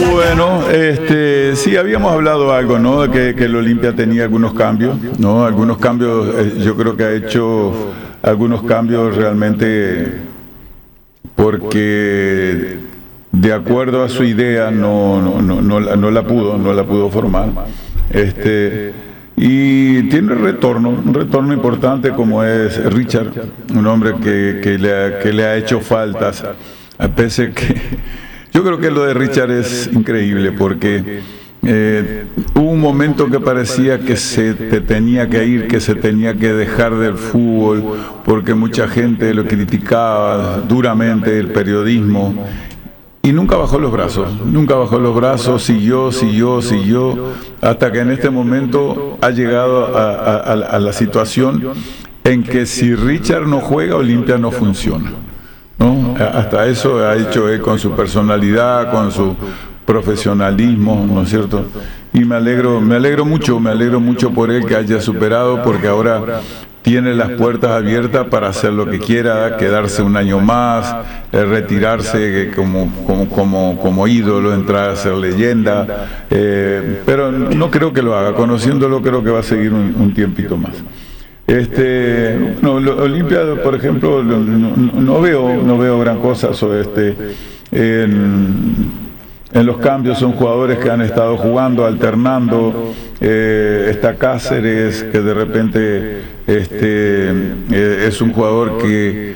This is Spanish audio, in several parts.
Bueno, sí, habíamos hablado algo, ¿no? Que el Olimpia tenía algunos cambios, ¿no? Algunos cambios, yo creo que ha hecho algunos cambios realmente porque de acuerdo a su idea no la pudo formar. Y tiene un retorno importante como es Richard, un hombre que le ha hecho faltas, a pese que yo creo que lo de Richard es increíble porque hubo un momento que parecía que se te tenía que ir, que se tenía que dejar del fútbol, porque mucha gente lo criticaba duramente, el periodismo, y nunca bajó los brazos, siguió, hasta que en este momento ha llegado a la situación en que si Richard no juega, Olimpia no funciona, ¿no? Hasta eso ha hecho él con su personalidad, con su profesionalismo, ¿no es cierto? Y me alegro mucho por él que haya superado, porque ahora tiene las puertas abiertas para hacer lo que quiera, quedarse un año más, retirarse como ídolo, entrar a ser leyenda, pero no creo que lo haga. Conociéndolo, creo que va a seguir un tiempito más. Olimpia, por ejemplo, no veo gran cosa sobre en los cambios. Son jugadores que han estado jugando, alternando. Está Cáceres, que de repente es un jugador que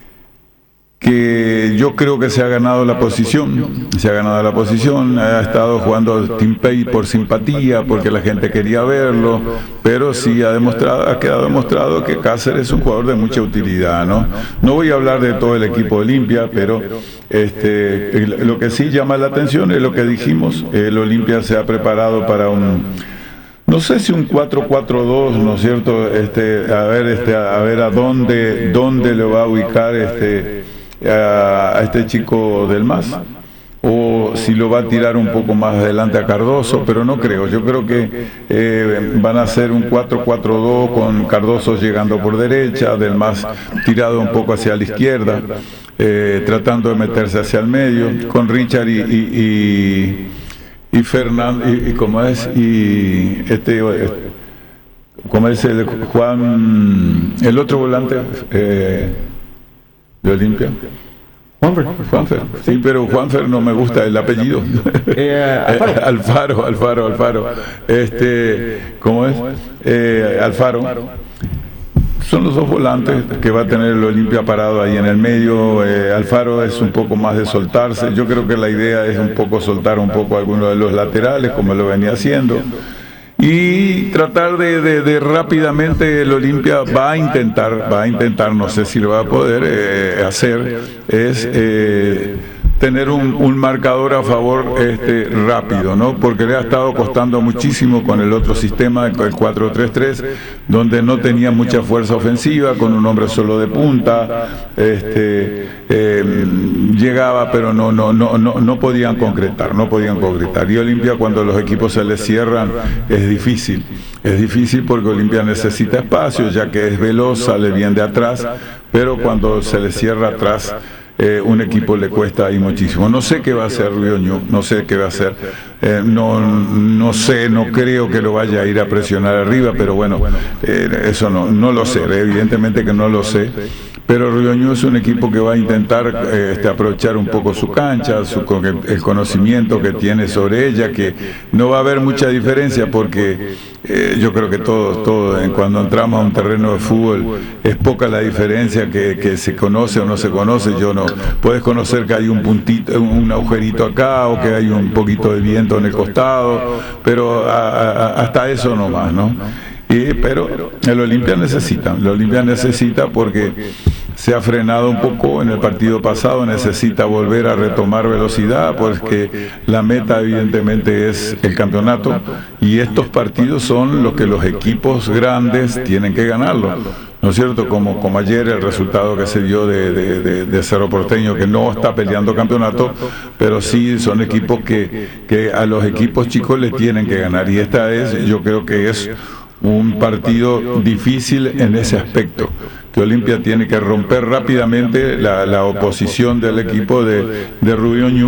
yo creo que se ha ganado la posición, ha estado jugando Timpey por simpatía, porque la gente quería verlo, pero sí ha quedado demostrado que Cáceres es un jugador de mucha utilidad, ¿no? No voy a hablar de todo el equipo de Olimpia, pero lo que sí llama la atención es lo que dijimos. El Olimpia se ha preparado para no sé si un 4-4-2, ¿no es cierto? A ver a dónde le va a ubicar a este chico del MAS, o si lo va a tirar un poco más adelante a Cardoso, pero no creo. Yo creo que van a hacer un 4-4-2 con Cardoso llegando por derecha, del MAS tirado un poco hacia la izquierda, tratando de meterse hacia el medio, con Richard y Fernando, ¿cómo es? ¿Cómo es el Juan, el otro volante de Olimpia? Juanfer, sí, pero Juanfer no me gusta el apellido. Alfaro. ¿Cómo es? Alfaro. Son los dos volantes que va a tener el Olimpia parado ahí en el medio. Alfaro es un poco más de soltarse. Yo creo que la idea es un poco soltar un poco a algunos de los laterales, como lo venía haciendo. Y tratar de rápidamente. El Olimpia va a intentar, no sé si lo va a poder hacer, es tener un marcador a favor rápido, ¿no? Porque le ha estado costando muchísimo con el otro sistema, el 4-3-3, donde no tenía mucha fuerza ofensiva, con un hombre solo de punta, llegaba, pero no podían concretar. Y Olimpia, cuando los equipos se les cierran, es difícil porque Olimpia necesita espacio, ya que es veloz, sale bien de atrás, pero cuando se le cierra atrás, un equipo le cuesta ahí muchísimo. No sé qué va a hacer Rioño, no creo que lo vaya a ir a presionar arriba, pero bueno, eso no lo sé, evidentemente que no lo sé. Pero Rioño es un equipo que va a intentar aprovechar un poco su cancha, el conocimiento que tiene sobre ella, que no va a haber mucha diferencia, porque yo creo que todo cuando entramos a un terreno de fútbol es poca la diferencia que se conoce o no se conoce. Puedes conocer que hay un puntito, un agujerito acá, o que hay un poquito de viento en el costado, pero hasta eso nomás, ¿no? Pero el Olimpia necesita porque se ha frenado un poco en el partido pasado, necesita volver a retomar velocidad, porque la meta evidentemente es el campeonato, y estos partidos son los que los equipos grandes tienen que ganarlo, ¿no es cierto? Como ayer el resultado que se dio de Cerro Porteño, que no está peleando campeonato, pero sí son equipos que a los equipos chicos le tienen que ganar, y yo creo que es un partido difícil en ese aspecto, que Olimpia tiene que romper rápidamente la oposición del equipo de Rubio Ñu,